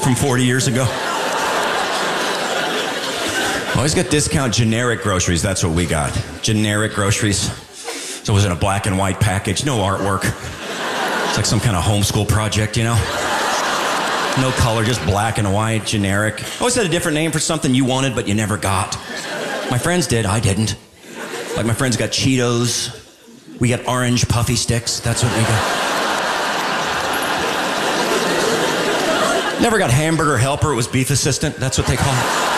from 40 years ago. Always get discount generic groceries. That's what we got. Generic groceries. So it was in a black and white package. No artwork. It's like some kind of homeschool project, you know? No color, just black and white, generic. Always had a different name for something you wanted but you never got. My friends did. I didn't. Like my friends got Cheetos. We got orange puffy sticks. That's what we got. Never got hamburger helper. It was beef assistant. That's what they call it.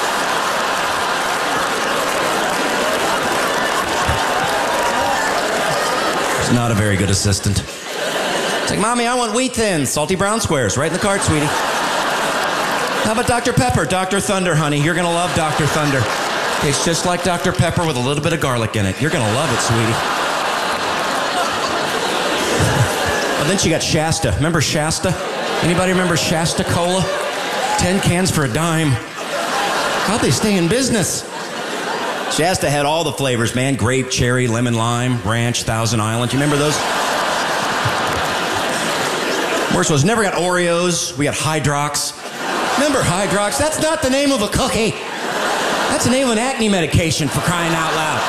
Not a very good assistant. It's like, Mommy, I want wheat thins, salty brown squares, right in the cart, sweetie. How about Dr. Pepper? Dr. Thunder, honey. You're going to love Dr. Thunder. Tastes just like Dr. Pepper with a little bit of garlic in it. You're going to love it, sweetie. Well, then she got Shasta. Remember Shasta? Anybody remember Shasta Cola? 10 cans for a dime. How'd they stay in business? Shasta had all the flavors, man. Grape, cherry, lemon, lime, ranch, Thousand Island. You remember those? Worst was never got Oreos. We got Hydrox. Remember Hydrox? That's not the name of a cookie. That's the name of an acne medication, for crying out loud.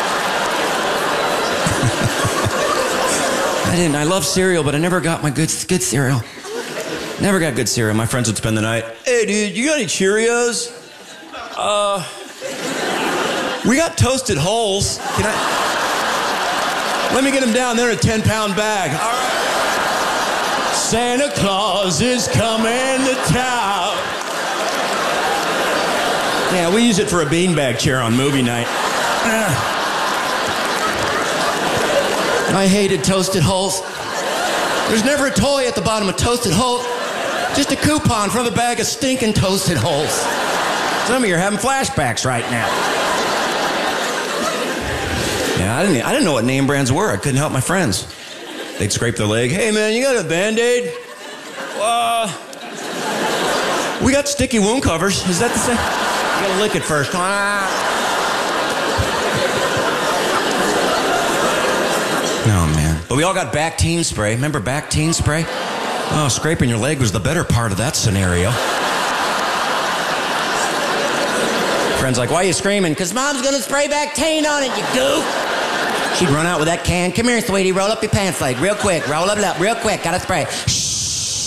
I love cereal, but I never got my good cereal. Never got good cereal. My friends would spend the night. Hey, dude, you got any Cheerios? We got Toasted Holes. Let me get them down there in a 10-pound bag. All right. Santa Claus is coming to town. Yeah, we use it for a beanbag chair on movie night. I hated Toasted Holes. There's never a toy at the bottom of Toasted Holes. Just a coupon for the bag of stinking Toasted Holes. Some of you are having flashbacks right now. Yeah, I didn't know what name brands were. I couldn't help my friends. They'd scrape their leg. Hey, man, you got a Band-Aid? We got sticky wound covers. Is that the same? You gotta lick it first. Oh, man. But we all got Bactine spray. Remember Bactine spray? Oh, scraping your leg was the better part of that scenario. Friend's like, why are you screaming? Because Mom's gonna spray Bactine on it, you goof. She'd run out with that can. Come here, sweetie, roll up your pants leg real quick. Roll up, real quick. Gotta spray. Shh.